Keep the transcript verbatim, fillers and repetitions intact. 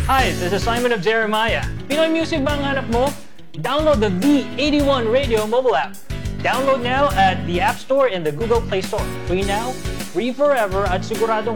Hi, this is Simon of Jeremiah. Pinoy music ba ang hanap mo? Download the V eighty-one Radio mobile app. Download now at the App Store and the Google Play Store. Free now, free forever at siguradong